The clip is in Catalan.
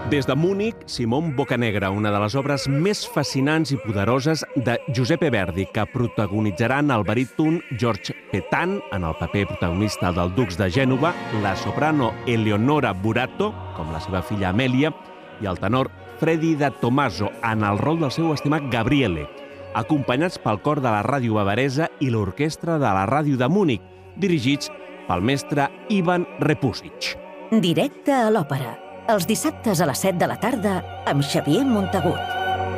Des de Múnich, Simón Boccanegra, una de les obres més fascinants i poderoses de Giuseppe Verdi, que protagonitzaran el baríton George Petan en el paper protagonista del Dux de Gènova, la soprano Eleonora Burato, com la seva filla Amèlia, i el tenor Freddy de Tomaso en el rol del seu estimat Gabriele, acompanyats pel cor de la ràdio bavaresa i l'orquestra de la ràdio de Múnich, dirigits pel mestre Ivan Repusic. Directe a l'òpera, els dissabtes a les 7 de la tarda amb Xavier Montagut.